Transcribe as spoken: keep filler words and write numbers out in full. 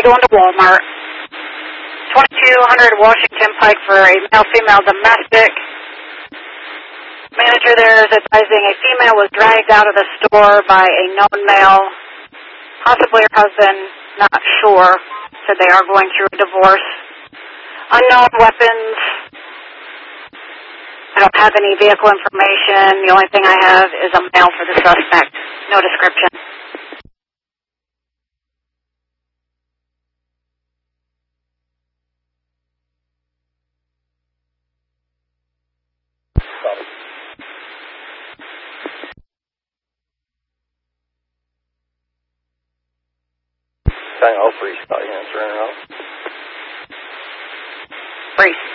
going to Walmart. twenty-two hundred Washington Pike for a male-female domestic. Manager there is advising a female was dragged out of the store by a known male, possibly her husband, not sure. Said they are going through a divorce. Unknown weapons. I don't have any vehicle information. The only thing I have is a mail for the suspect. No description. Saying all freeze, thought you answering it all. Freeze.